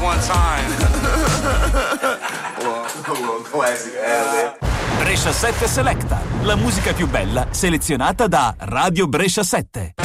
one time. Classic. Brescia 7 Selecta, la musica più bella selezionata da Radio Brescia 7.